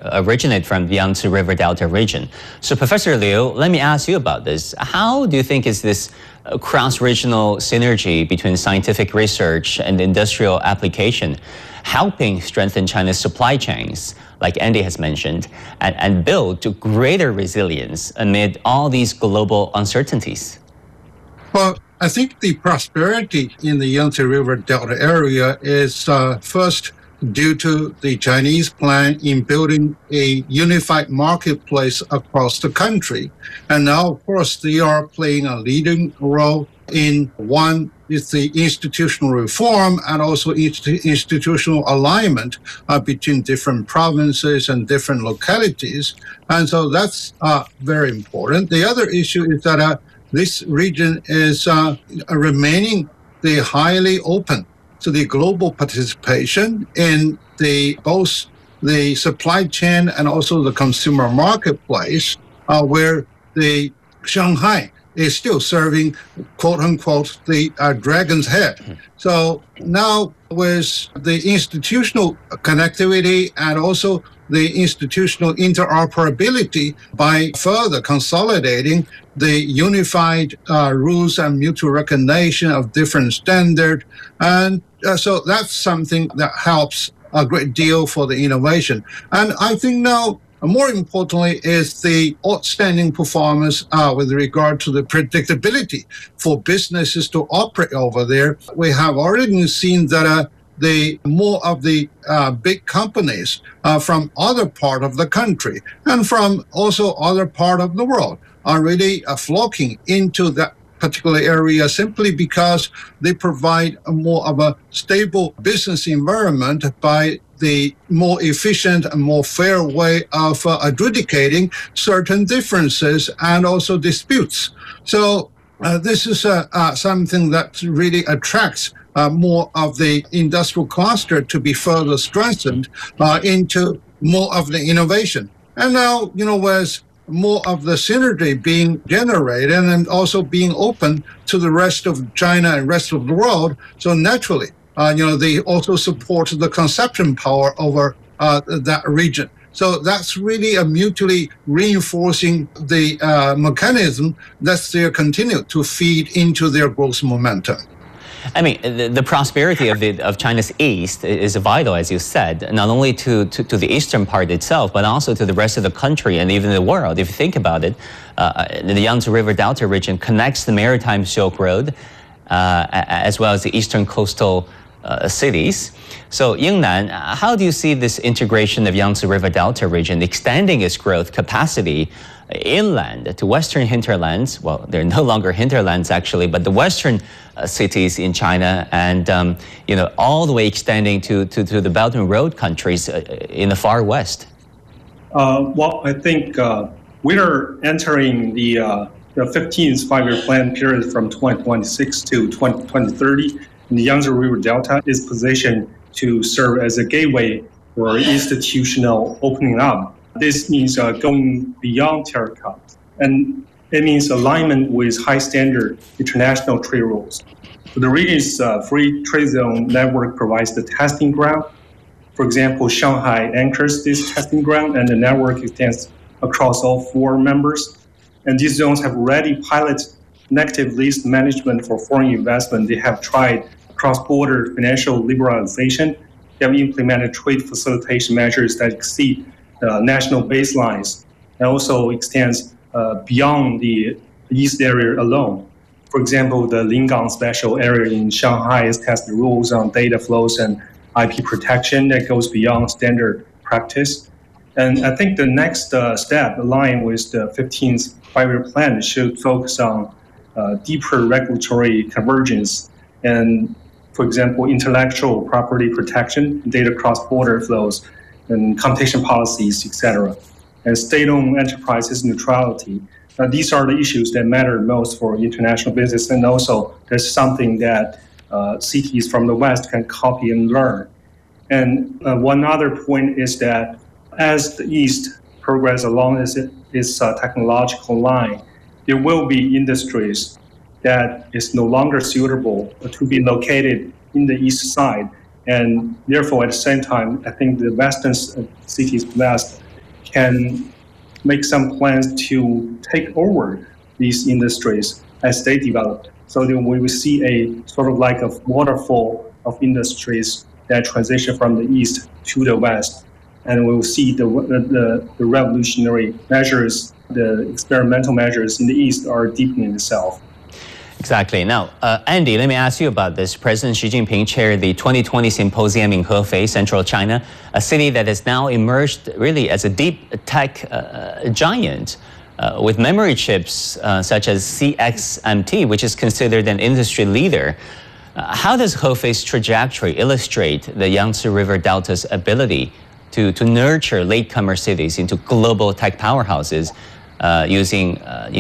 originate from the Yangtze River Delta region. So Professor Liu, let me ask you about this. How do you think is this cross-regional synergy between scientific research and industrial application helping strengthen China's supply chains, like Andy has mentioned, and build to greater resilience amid all these global uncertainties? Well, I think the prosperity in the Yangtze River Delta area is first due to the Chinese plan in building a unified marketplace across the country. And now, of course, they are playing a leading role in one is the institutional reform and also institutional alignment between different provinces and different localities. And so that's very important. The other issue is that this region is remaining highly open to the global participation in both the supply chain and also the consumer marketplace, where the Shanghai is still serving, quote unquote, the dragon's head. So now with the institutional connectivity and also the institutional interoperability by further consolidating the unified rules and mutual recognition of different standards. And so that's something that helps a great deal for the innovation. And I think now, more importantly, is the outstanding performance with regard to the predictability for businesses to operate over there. We have already seen that more of the big companies from other part of the country and from also other part of the world are really flocking into that particular area simply because they provide more of a stable business environment by the more efficient and more fair way of adjudicating certain differences and also disputes. So this is something that really attracts more of the industrial cluster to be further strengthened into more of the innovation. And now, with more of the synergy being generated and also being open to the rest of China and rest of the world, so naturally, they also support the consumption power over that region. So that's really a mutually reinforcing the mechanism that's there continue to feed into their growth momentum. I mean, the prosperity of China's east is vital, as you said, not only to the eastern part itself, but also to the rest of the country and even the world. If you think about it, the Yangtze River Delta region connects the maritime Silk Road as well as the eastern coastal cities. So Yingnan, how do you see this integration of Yangtze River Delta region extending its growth capacity inland to western hinterlands? Well, they're no longer hinterlands actually, but the western cities in China and all the way extending to the Belt and Road countries in the far west? Well, I think we are entering the 15th five-year plan period from 2026 to 2030. And the Yangtze River Delta is positioned to serve as a gateway for institutional opening up. This means going beyond TERRACOT, and it means alignment with high standard international trade rules. The region's free trade zone network provides the testing ground. For example, Shanghai anchors this testing ground, and the network extends across all 4 members. And these zones have already piloted negative lease management for foreign investment. They have tried cross-border financial liberalization. They have implemented trade facilitation measures that exceed national baselines and also extends beyond the east area alone. For example, the Lingang special area in Shanghai has tested rules on data flows and IP protection that goes beyond standard practice. And I think the next step, aligned with the 15th five-year plan, should focus on deeper regulatory convergence and, for example, intellectual property protection, data cross-border flows, and competition policies, etc., and state-owned enterprises neutrality. These are the issues that matter most for international business, and also there's something that cities from the West can copy and learn. And one other point is that as the East progresses along its technological line, there will be industries that is no longer suitable to be located in the east side. And therefore, at the same time, I think the western cities west can make some plans to take over these industries as they develop. So that we will see a sort of like a waterfall of industries that transition from the east to the west. And we will see the revolutionary measures, the experimental measures in the east are deepening itself. Exactly. Now, Andy, let me ask you about this. President Xi Jinping chaired the 2020 symposium in Hefei, central China, a city that has now emerged really as a deep tech giant with memory chips such as CXMT, which is considered an industry leader. How does Hefei's trajectory illustrate the Yangtze River Delta's ability to nurture latecomer cities into global tech powerhouses using,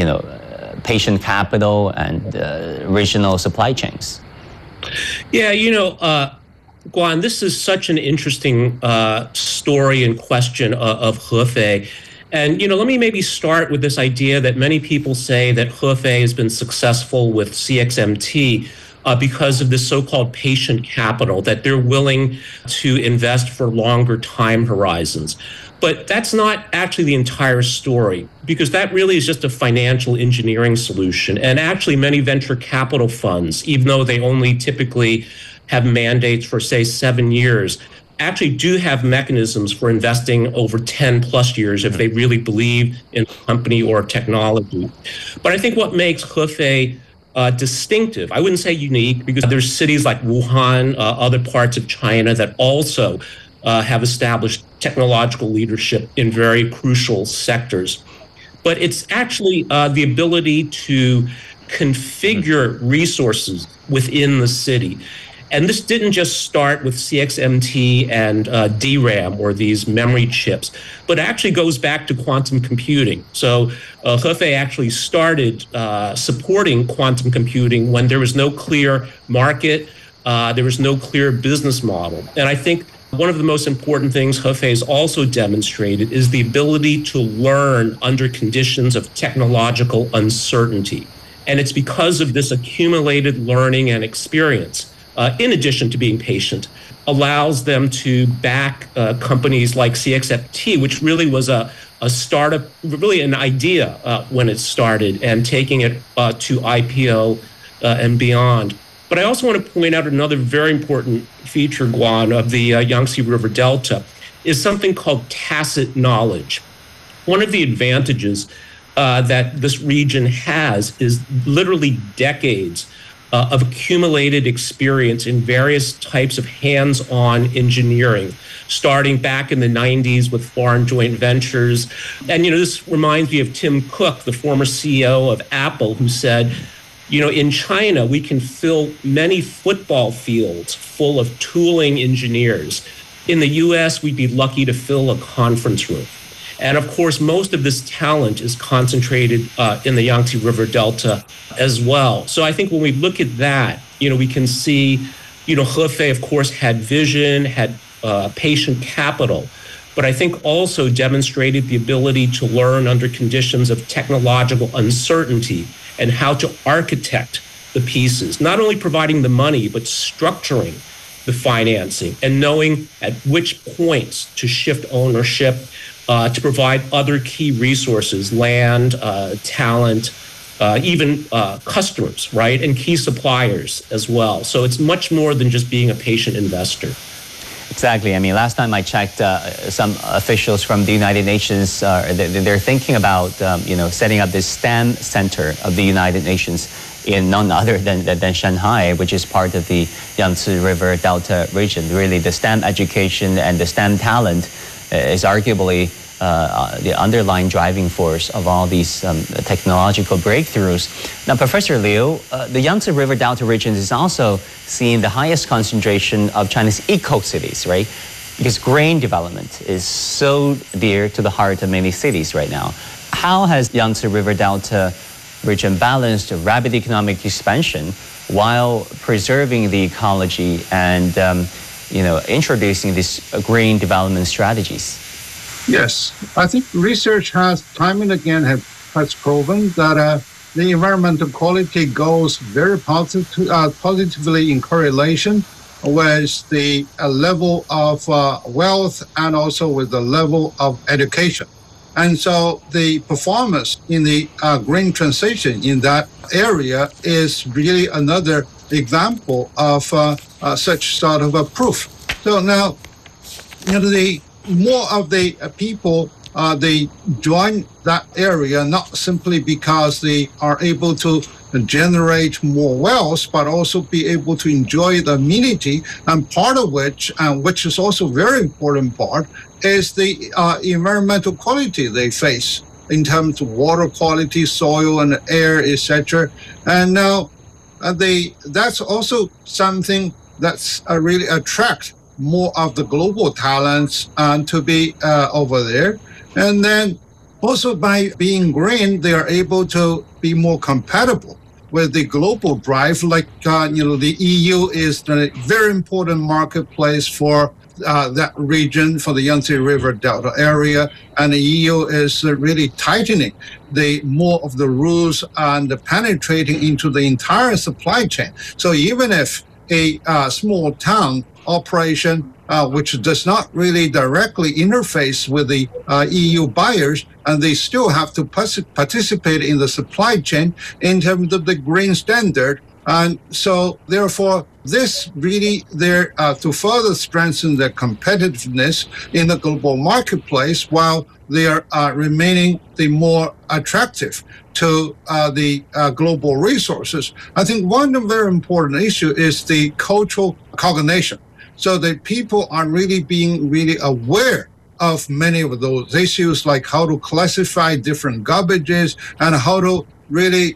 patient capital and regional supply chains? Yeah, Guan, this is such an interesting story and question of Hefei. And, let me maybe start with this idea that many people say that Hefei has been successful with CXMT because of this so-called patient capital, that they're willing to invest for longer time horizons. But that's not actually the entire story, because that really is just a financial engineering solution. And actually, many venture capital funds, even though they only typically have mandates for, say, 7 years, actually do have mechanisms for investing over 10 plus years if they really believe in a company or technology. But I think what makes Hefei distinctive, I wouldn't say unique, because there's cities like Wuhan, other parts of China that also have established technological leadership in very crucial sectors. But it's actually the ability to configure resources within the city. And this didn't just start with CXMT and DRAM, or these memory chips, but actually goes back to quantum computing. So Hefei actually started supporting quantum computing when there was no clear market, there was no clear business model. And I think one of the most important things Hefei has also demonstrated is the ability to learn under conditions of technological uncertainty. And it's because of this accumulated learning and experience, in addition to being patient, allows them to back companies like CXMT, which really was a startup, really an idea when it started, and taking it to IPO and beyond. But I also want to point out another very important feature, Guan, of the Yangtze River Delta is something called tacit knowledge. One of the advantages that this region has is literally decades of accumulated experience in various types of hands-on engineering, starting back in the 90s with foreign joint ventures. And, this reminds me of Tim Cook, the former CEO of Apple, who said, in China, we can fill many football fields full of tooling engineers. In the US, we'd be lucky to fill a conference room. And of course, most of this talent is concentrated in the Yangtze River Delta as well. So I think when we look at that, we can see, Hefei, of course, had vision, had patient capital, but I think also demonstrated the ability to learn under conditions of technological uncertainty and how to architect the pieces, not only providing the money, but structuring the financing and knowing at which points to shift ownership, to provide other key resources, land, talent, even customers, right? And key suppliers as well. So it's much more than just being a patient investor. Exactly. I mean, last time I checked, some officials from the United Nations, they're thinking about, setting up this STEM center of the United Nations in none other than Shanghai, which is part of the Yangtze River Delta region. Really, the STEM education and the STEM talent is arguably the underlying driving force of all these technological breakthroughs. Now, Professor Liu, the Yangtze River Delta region is also seeing the highest concentration of China's eco-cities, right? Because grain development is so dear to the heart of many cities right now. How has Yangtze River Delta region balanced rapid economic expansion while preserving the ecology and introducing these green development strategies? Yes, I think research has time and again has proven that the environmental quality goes very positively in correlation with the level of wealth and also with the level of education. And so the performance in the green transition in that area is really another example of such sort of a proof. So now, the more of the people they join that area, not simply because they are able to generate more wealth, but also be able to enjoy the amenity, and part of which is also very important part, is the environmental quality they face in terms of water quality, soil and air, etc. And now that's also something that's really attract more of the global talents to be over there. And then also by being green, they are able to be more compatible with the global drive. Like, the EU is a very important marketplace for that region, for the Yangtze River Delta area. And the EU is really tightening more of the rules and penetrating into the entire supply chain. So even if a small town operation which does not really directly interface with the EU buyers, and they still have to participate in the supply chain in terms of the green standard. And so therefore, this really there to further strengthen their competitiveness in the global marketplace while they are remaining the more attractive to the global resources. I think one very important issue is the cultural cognition. So that people are really being really aware of many of those issues, like how to classify different garbages and how to really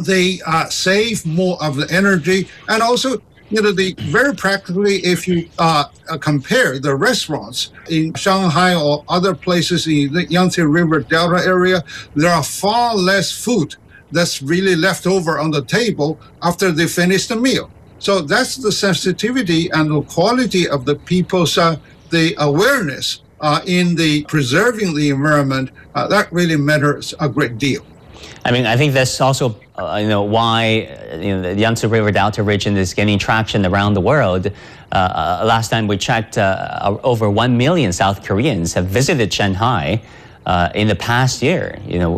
save more of the energy. And also, very practically, if you compare the restaurants in Shanghai or other places in the Yangtze River Delta area, there are far less food that's really left over on the table after they finish the meal. So that's the sensitivity and the quality of the people's the awareness in the preserving the environment. That really matters a great deal. I mean, I think that's also why the Yangtze River Delta region is gaining traction around the world. Last time we checked, over 1 million South Koreans have visited Shanghai in the past year.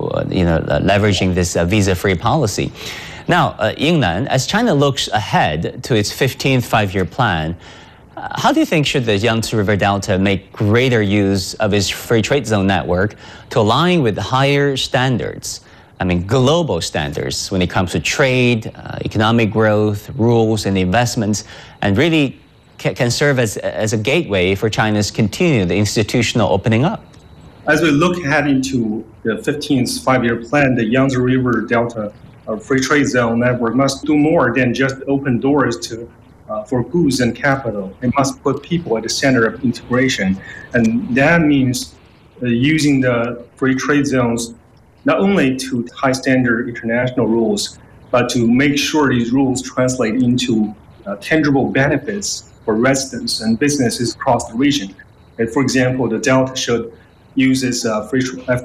Leveraging this visa-free policy. Now, Yingnan, as China looks ahead to its 15th five-year plan, how do you think should the Yangtze River Delta make greater use of its free trade zone network to align with higher standards? I mean, global standards when it comes to trade, economic growth, rules and investments, and really can serve as a gateway for China's continued institutional opening up? As we look ahead into the 15th five-year plan, the Yangtze River Delta free trade zone network must do more than just open doors for goods and capital. It must put people at the center of integration. And that means using the free trade zones not only to high standard international rules, but to make sure these rules translate into tangible benefits for residents and businesses across the region. And for example, the Delta should use its free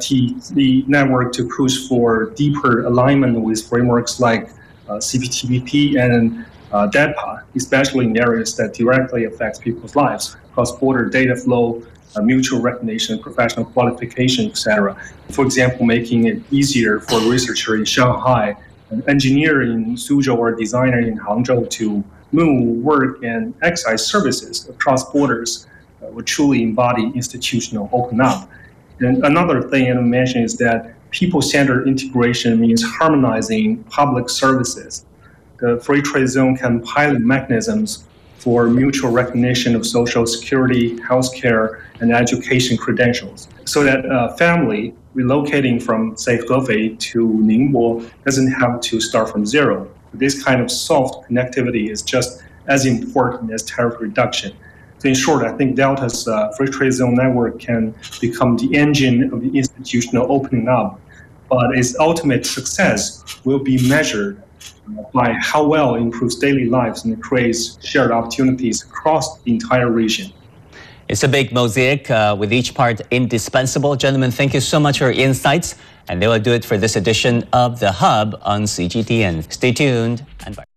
FTA network to push for deeper alignment with frameworks like CPTPP and DEPA, especially in areas that directly affect people's lives, cross-border data flow, mutual recognition, professional qualification, etc. For example, making it easier for a researcher in Shanghai, an engineer in Suzhou, or a designer in Hangzhou to move, work, and exercise services across borders would truly embody institutional open up. And another thing I want to mention is that people-centered integration means harmonizing public services. The free trade zone can pilot mechanisms for mutual recognition of social security, healthcare, and education credentials, so that a family relocating from, say, Hefei to Ningbo doesn't have to start from zero. This kind of soft connectivity is just as important as tariff reduction. So in short, I think Delta's free trade zone network can become the engine of the institutional opening up, but its ultimate success will be measured by how well it improves daily lives and creates shared opportunities across the entire region. It's a big mosaic with each part indispensable. Gentlemen, thank you so much for your insights. And they will do it for this edition of The Hub on CGTN. Stay tuned and bye.